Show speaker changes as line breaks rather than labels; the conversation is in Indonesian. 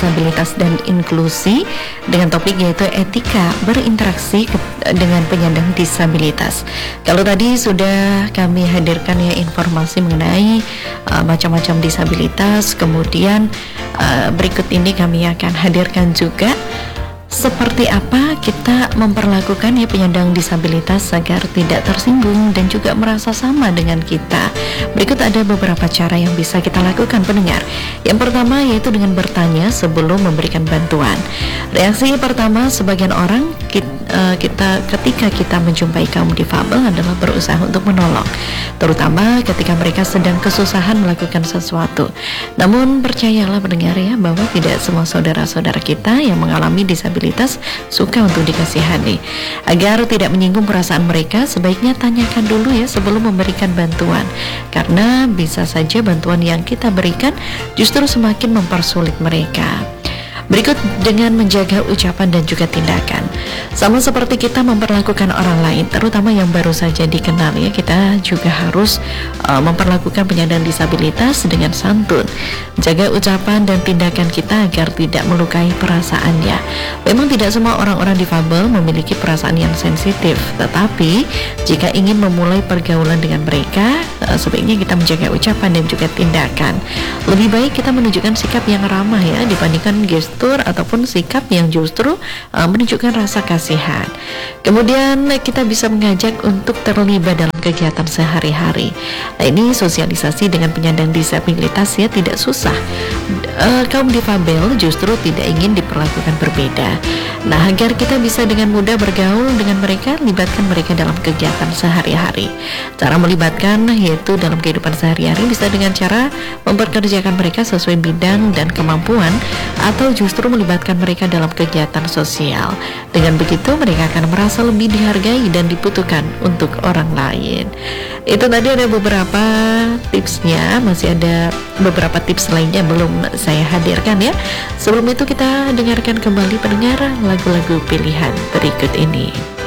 disabilitas dan inklusi dengan topik yaitu etika berinteraksi dengan penyandang disabilitas. Kalau tadi sudah kami hadirkan ya informasi mengenai macam-macam disabilitas, kemudian berikut ini kami akan hadirkan juga seperti apa kita memperlakukan ya penyandang disabilitas agar tidak tersinggung dan juga merasa sama dengan kita. Berikut ada beberapa cara yang bisa kita lakukan pendengar. Yang pertama yaitu dengan bertanya sebelum memberikan bantuan. Reaksi pertama sebagian orang ketika kita menjumpai kaum difabel adalah berusaha untuk menolong, terutama ketika mereka sedang kesusahan melakukan sesuatu. Namun percayalah pendengar ya bahwa tidak semua saudara-saudara kita yang mengalami disabilitas suka untuk dikasihani. Agar tidak menyinggung perasaan mereka, sebaiknya tanyakan dulu ya sebelum memberikan bantuan, karena bisa saja bantuan yang kita berikan justru semakin mempersulit mereka. Berikut dengan menjaga ucapan dan juga tindakan. Sama seperti kita memperlakukan orang lain, terutama yang baru saja dikenal ya, kita juga harus memperlakukan penyandang disabilitas dengan santun. Jaga ucapan dan tindakan kita agar tidak melukai perasaannya. Memang tidak semua orang-orang difabel memiliki perasaan yang sensitif, tetapi jika ingin memulai pergaulan dengan mereka, sebaiknya kita menjaga ucapan dan juga tindakan. Lebih baik kita menunjukkan sikap yang ramah ya, dibandingkan gestur ataupun sikap yang justru menunjukkan rasa kasihan. Kemudian kita bisa mengajak untuk terlibat dalam kegiatan sehari-hari. Nah, ini sosialisasi dengan penyandang disabilitas ya tidak susah. Kaum difabel justru tidak ingin diperlakukan berbeda. Nah, agar kita bisa dengan mudah bergaul dengan mereka, libatkan mereka dalam kegiatan sehari-hari. Cara melibatkan yaitu dalam kehidupan sehari-hari bisa dengan cara memperkerjakan mereka sesuai bidang dan kemampuan, atau justru melibatkan mereka dalam kegiatan sosial. Dengan begitu mereka akan merasa lebih dihargai dan dibutuhkan untuk orang lain. Itu tadi ada beberapa tipsnya, masih ada beberapa tips lainnya belum saya hadirkan ya. Sebelum itu kita dengarkan kembali pendengar lagu-lagu pilihan berikut ini.